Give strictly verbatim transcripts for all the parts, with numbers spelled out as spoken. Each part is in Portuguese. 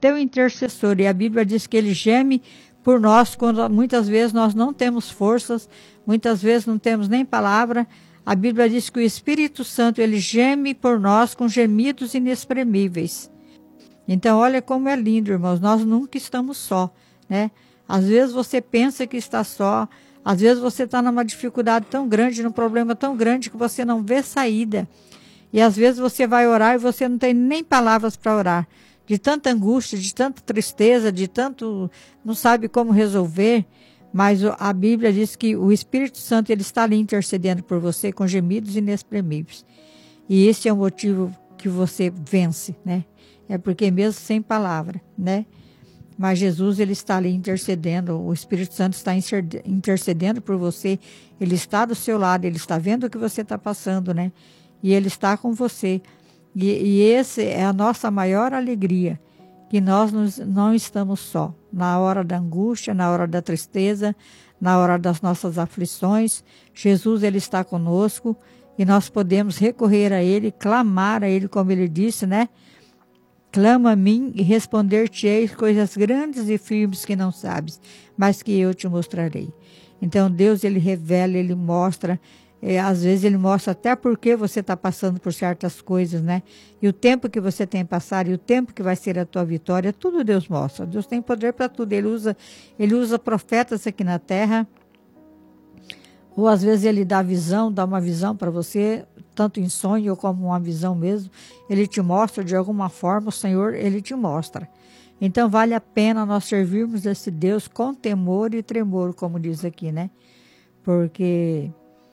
teu intercessor. E a Bíblia diz que ele geme por nós quando muitas vezes nós não temos forças, muitas vezes não temos nem palavra. A Bíblia diz que o Espírito Santo, ele geme por nós com gemidos inexprimíveis. Então, olha como é lindo, irmãos, nós nunca estamos só, né? Às vezes você pensa que está só, às vezes você está numa dificuldade tão grande, num problema tão grande que você não vê saída. E às vezes você vai orar e você não tem nem palavras para orar. De tanta angústia, de tanta tristeza, de tanto não sabe como resolver. Mas a Bíblia diz que o Espírito Santo, ele está ali intercedendo por você com gemidos inexprimíveis. E esse é o motivo que você vence, né? É porque mesmo sem palavra, né? Mas Jesus, ele está ali intercedendo, o Espírito Santo está intercedendo por você, ele está do seu lado, ele está vendo o que você está passando, né? E ele está com você. E, e esse é a nossa maior alegria, que nós nos, não estamos só. Na hora da angústia, na hora da tristeza, na hora das nossas aflições, Jesus, ele está conosco e nós podemos recorrer a ele, clamar a ele, como ele disse, né? Clama a mim e responder-te-ei coisas grandes e firmes que não sabes, mas que eu te mostrarei. Então Deus, ele revela, ele mostra, é, às vezes ele mostra até porque você está passando por certas coisas, né? E o tempo que você tem passado e o tempo que vai ser a tua vitória, tudo Deus mostra. Deus tem poder para tudo, ele usa, ele usa profetas aqui na terra, ou às vezes ele dá visão, dá uma visão para você, tanto em sonho como uma visão mesmo, ele te mostra de alguma forma, o Senhor, ele te mostra. Então vale a pena nós servirmos esse Deus com temor e tremor, como diz aqui, né? Porque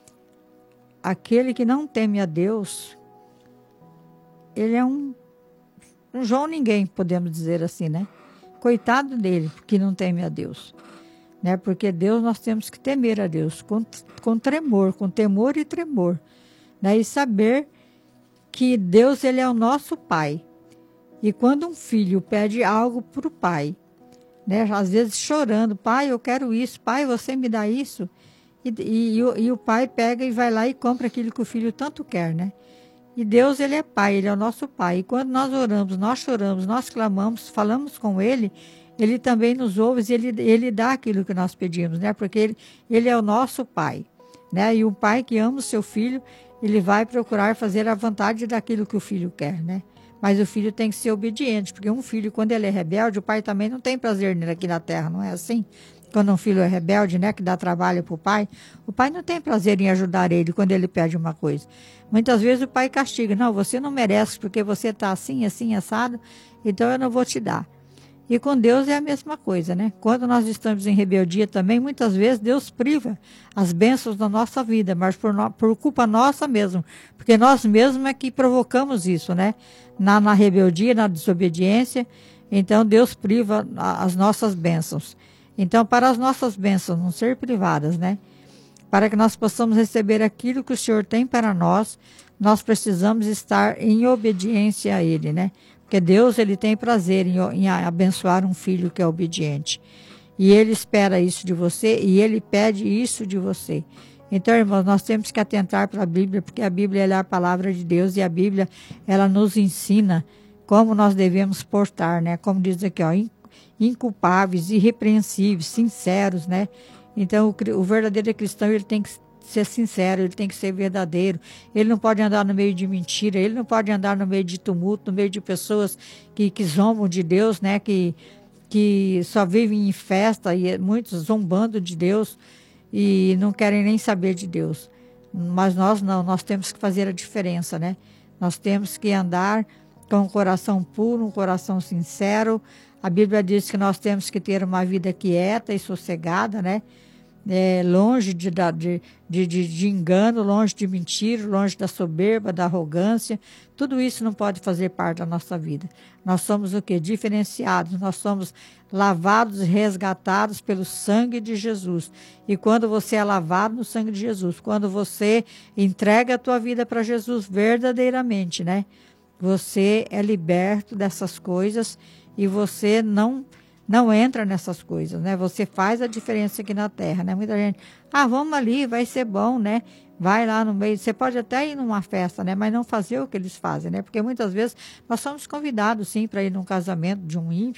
aquele que não teme a Deus, ele é um, um João ninguém, podemos dizer assim, né? Coitado dele, que não teme a Deus. Né? Porque Deus, nós temos que temer a Deus com, com tremor, com temor e tremor, né? E saber que Deus, ele é o nosso Pai. E quando um filho pede algo para o pai, né? Às vezes chorando, pai, eu quero isso, pai, você me dá isso, e, e, e, o, e o pai pega e vai lá e compra aquilo que o filho tanto quer, né? E Deus, ele é Pai, ele é o nosso Pai. E quando nós oramos, nós choramos, nós clamamos, falamos com ele, ele também nos ouve e ele, ele dá aquilo que nós pedimos, né? Porque ele, ele é o nosso Pai, né? E o pai que ama o seu filho, ele vai procurar fazer a vontade daquilo que o filho quer, né? Mas o filho tem que ser obediente, porque um filho, quando ele é rebelde, o pai também não tem prazer nele aqui na terra, não é assim? Quando um filho é rebelde, né, que dá trabalho para o pai, o pai não tem prazer em ajudar ele quando ele pede uma coisa. Muitas vezes o pai castiga, não, você não merece porque você está assim, assim, assado, então eu não vou te dar. E com Deus é a mesma coisa, né? Quando nós estamos em rebeldia também, muitas vezes Deus priva as bênçãos da nossa vida, mas por, no, por culpa nossa mesmo, porque nós mesmos é que provocamos isso, né? Na, na rebeldia, na desobediência, então Deus priva a, as nossas bênçãos. Então, para as nossas bênçãos não ser privadas, né? Para que nós possamos receber aquilo que o Senhor tem para nós, nós precisamos estar em obediência a Ele, né? Porque Deus, ele tem prazer em, em abençoar um filho que é obediente. E ele espera isso de você e ele pede isso de você. Então, irmãos, nós temos que atentar para a Bíblia, porque a Bíblia ela é a palavra de Deus e a Bíblia, ela nos ensina como nós devemos portar, né? Como diz aqui, ó, inculpáveis, irrepreensíveis, sinceros, né? Então, o, o verdadeiro cristão, ele tem que ser sincero, ele tem que ser verdadeiro, ele não pode andar no meio de mentira, ele não pode andar no meio de tumulto, no meio de pessoas que, que zombam de Deus, né? Que, que só vivem em festa e muitos zombando de Deus e não querem nem saber de Deus. Mas nós não, nós temos que fazer a diferença, né? Nós temos que andar com um coração puro, um coração sincero. A Bíblia diz que nós temos que ter uma vida quieta e sossegada, né? É, longe de, de, de, de, de engano, longe de mentira, longe da soberba, da arrogância. Tudo isso não pode fazer parte da nossa vida. Nós somos o quê? Diferenciados. Nós somos lavados e resgatados pelo sangue de Jesus. E quando você é lavado no sangue de Jesus, quando você entrega a tua vida para Jesus verdadeiramente, né? Você é liberto dessas coisas e você não... não entra nessas coisas, né? Você faz a diferença aqui na terra, né? Muita gente, ah, vamos ali, vai ser bom, né? Vai lá no meio, você pode até ir numa festa, né? Mas não fazer o que eles fazem, né? Porque muitas vezes nós somos convidados, sim, para ir num casamento de um ímpio,